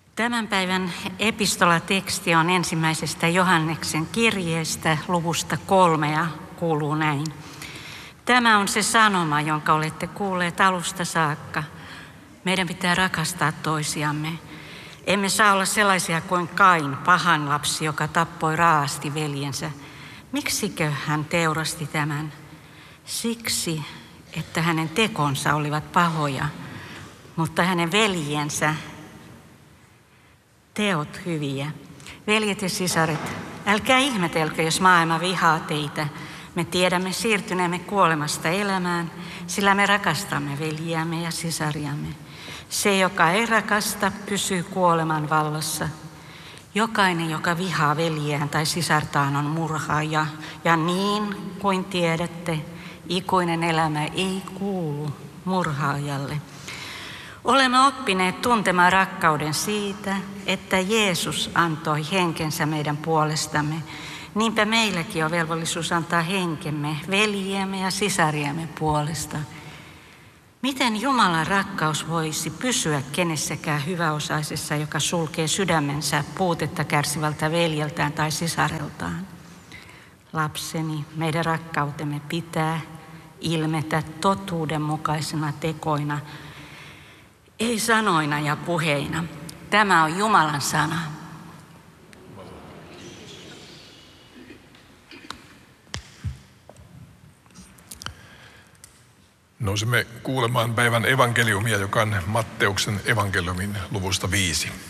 Tämän päivän epistolateksti on ensimmäisestä Johanneksen kirjeestä luvusta 3 ja kuuluu näin. Tämä on se sanoma, jonka olette kuulleet alusta saakka. Meidän pitää rakastaa toisiamme. Emme saa olla sellaisia kuin Kain, pahan lapsi, joka tappoi raasti veljensä. Miksikö hän teurasti tämän? Siksi, että hänen tekonsa olivat pahoja, mutta hänen veljensä teot hyviä. Veljet ja sisaret, älkää ihmetelkö, jos maailma vihaa teitä. Me tiedämme siirtyneemme kuolemasta elämään, sillä me rakastamme veljiämme ja sisariamme. Se, joka ei rakasta, pysyy kuoleman vallassa. Jokainen, joka vihaa veljeään tai sisartaan, on murhaaja. Ja niin kuin tiedätte, ikuinen elämä ei kuulu murhaajalle. Olemme oppineet tuntemaan rakkauden siitä, että Jeesus antoi henkensä meidän puolestamme. Niinpä meilläkin on velvollisuus antaa henkemme veljiemme ja sisariamme puolesta. Miten Jumalan rakkaus voisi pysyä kenessäkään hyväosaisessa, joka sulkee sydämensä puutetta kärsivältä veljeltään tai sisareltaan? Lapseni, meidän rakkautemme pitää ilmetä totuudenmukaisena tekoina, ei sanoina ja puheina. Tämä on Jumalan sana. Nousemme kuulemaan päivän evankeliumia, joka on Matteuksen evankeliumin luvusta 5.